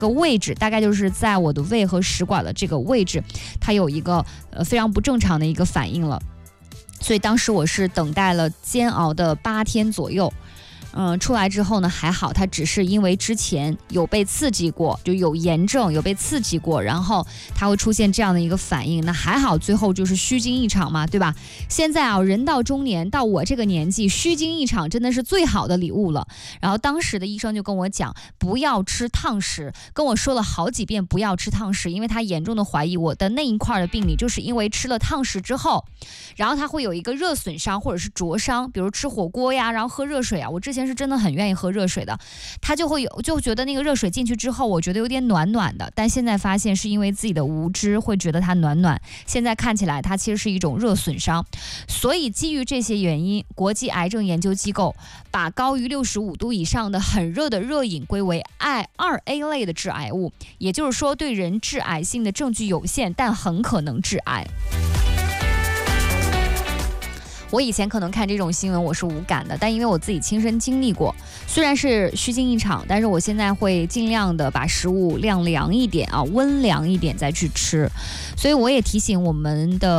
个位置，大概就是在我的胃和食管的这个位置，它有一个非常不正常的一个反应了。所以当时我是等待了煎熬的8天左右。出来之后呢，还好，它只是因为之前有被刺激过，就有炎症，有被刺激过，然后它会出现这样的一个反应。那还好，最后就是虚惊一场嘛，对吧？现在啊，人到中年，到我这个年纪，虚惊一场真的是最好的礼物了。然后当时的医生就跟我讲，不要吃烫食，跟我说了好几遍不要吃烫食，因为他严重的怀疑我的那一块的病理就是因为吃了烫食之后，然后它会有一个热损伤或者是灼伤，比如吃火锅呀，然后喝热水啊，我之前是真的很愿意喝热水的，他就觉得那个热水进去之后，我觉得有点暖暖的，但现在发现是因为自己的无知会觉得它暖暖，现在看起来它其实是一种热损伤。所以基于这些原因，国际癌症研究机构把高于65度以上的很热的热饮归为2A 类的致癌物，也就是说对人致癌性的证据有限，但很可能致癌。我以前可能看这种新闻我是无感的，但因为我自己亲身经历过，虽然是虚惊一场，但是我现在会尽量的把食物晾凉一点啊，温凉一点再去吃。所以我也提醒我们的